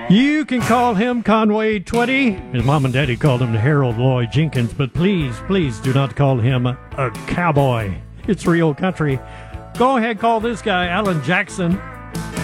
You can call him Conway Twitty. His mom and daddy called him Harold Lloyd Jenkins, but please do not call him a cowboy. It's real country. Go ahead, call this guy Alan Jackson.